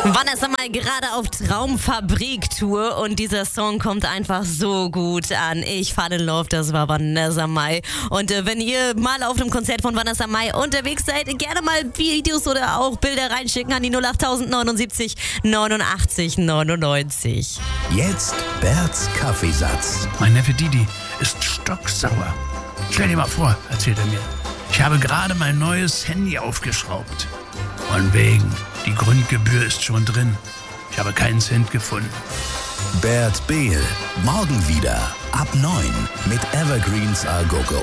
Vanessa Mai gerade auf Traumfabrik-Tour und dieser Song kommt einfach so gut an. Ich fall in love, das war Vanessa Mai. Und wenn ihr mal auf einem Konzert von Vanessa Mai unterwegs seid, gerne mal Videos oder auch Bilder reinschicken an die 08000 79 89 99. Jetzt Berts Kaffeesatz. Mein Neffe Didi ist stocksauer. Stell dir mal vor, erzählt er mir. Ich habe gerade mein neues Handy aufgeschraubt. Von wegen, die Grundgebühr ist schon drin. Ich habe keinen Cent gefunden. Bert Behl. Morgen wieder ab 9 mit Evergreens A Go Go.